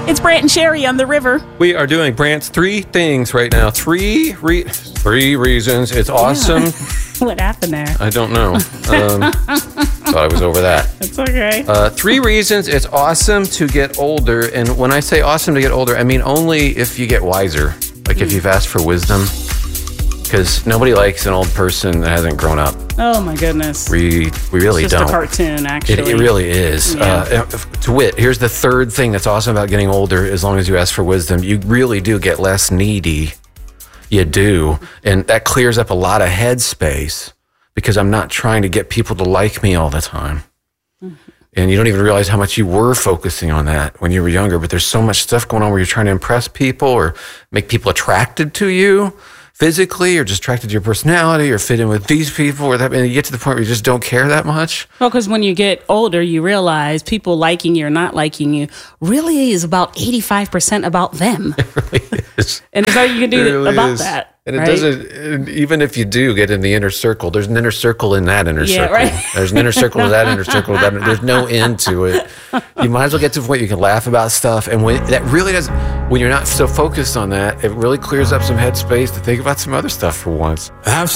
It's Brant and Sherry on the river. We are doing Brant's 3 things right now. 3 reasons it's awesome. What happened there? I don't know. Thought I was over that. It's okay. 3 reasons it's awesome to get older. And when I say awesome to get older, I mean only if you get wiser. Like if you've asked for wisdom. Because nobody likes an old person that hasn't grown up. Oh my goodness. We really it's don't. It's a cartoon, actually. It really is. Yeah. To wit, here's the 3rd thing that's awesome about getting older. As long as you ask for wisdom, you really do get less needy. You do. And that clears up a lot of headspace because I'm not trying to get people to like me all the time. Mm-hmm. And you don't even realize how much you were focusing on that when you were younger. But there's so much stuff going on where you're trying to impress people or make people attracted to you physically, or just attracted to your personality, or fit in with these people, or that, and you get to the point where you just don't care that much. Well, because when you get older, you realize people liking you or not liking you really is about 85% about them. It really is. And there's nothing you can do about that. And it right? doesn't, even if you do get in the inner circle, there's an inner circle in that inner circle. Right. There's an inner circle in that inner circle. There's no end to it. You might as well get to the point you can laugh about stuff. And when that really does, when you're not so focused on that, it really clears up some headspace to think about some other stuff for once.